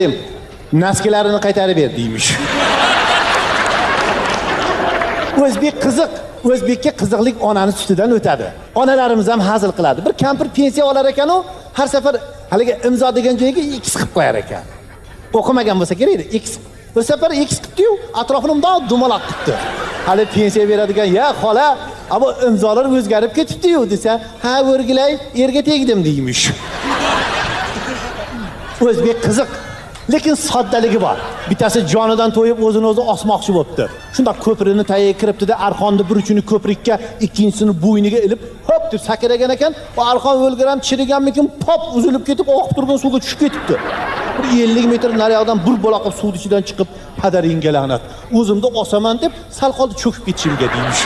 naskilarini qaytarib ber deymish. O'zbek qiziq. O'zbekka qiziqlik onani sutidan o'tadi. Onalarimiz ham hazil qiladi. Bir kampir pensiya olar ekan, u har safar haliga imzo degan joyga X qilib qo'yar ekan. O'qimagan bo'lsa kerak edi. X. Bir safar X qildi-yu, atrofini bundoq dumalab qildi. Hali pensiya beradigan, "Ya xola, bu imzolar o'zgarib ketibdi-yu" desa, "Ha, o'rgilay, erga tegdim" deymish. O'zbek qiziq. Lekin soddaligi bor. Bittasi jonidan to'yib o'zini o'zi osmoqchi bo'libdi. Shunda ko'prini tagiga kiribdi-da, arqonni bir uchini ko'prikka, ikkinchisini bo'yniga ilib, hop deb sakiragan ekan. Bu arqon o'lgiram chiriganmikin, pop uzilib ketib, oqib turgan suvga tushib ketibdi. Bir 50 metr nariyoqdan bir bola qilib suv ichidan chiqib, "Padaringga la'nat. O'zimni osaman" deb sal qoldi cho'kib ketishimga deymish.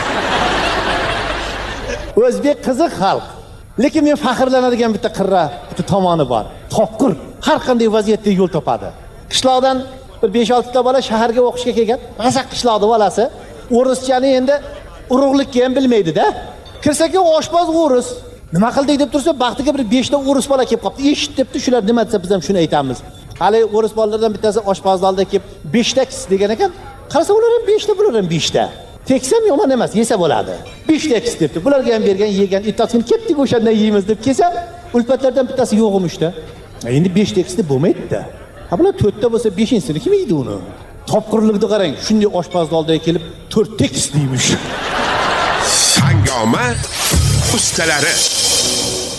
O'zbek qiziq xalq. Lekin men faxrlanadigan bitta bitta tomoni bor. Topqir, har qanday vaziyatda yo'l topadi. Qishloqdan bir 5-6 ta bola shaharga o'qishga kelgan. Mazaq qishloqda bolasi o'rischani endi urug'likka ham bilmaydi-da. Kirsa-ku oshpaz o'ris. Nima qildik deb tursa, baxtiga bir 5 ta o'ris bola kelib qopti. Eshit debdi, shular nima desa biz ham shuni aytamiz. Hali o'ris bolalardan bittasi oshpazning oldida kelib 5 ta kis degan ekan. Qarasa ular ham 5 ta, bular ham 5 ta. Teksam yomon emas, yesa bo'ladi. 5 ta kis debdi. Bularga ham bergan, yegan, ertasiga ketdik o'shandan yeymiz deb kelsa, ulpatlardan bittasi yo'q emishda. Endi 5 ta kis deb bo'lmaydi-da. Ha bular 4 ta bo'lsa 5-sini kim yeydi uni? Topqirlikni qarang, shunday oshpazning oldiga kelib 4 ta kis deymish. Hangoma ustalari